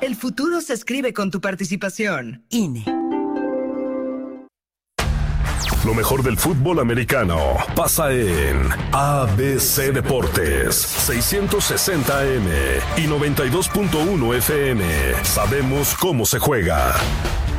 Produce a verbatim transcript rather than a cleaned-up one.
El futuro se escribe con tu participación. I N E. Lo mejor del fútbol americano pasa en A B C Deportes, seiscientos sesenta A M y noventa y dos punto uno F M. Sabemos cómo se juega.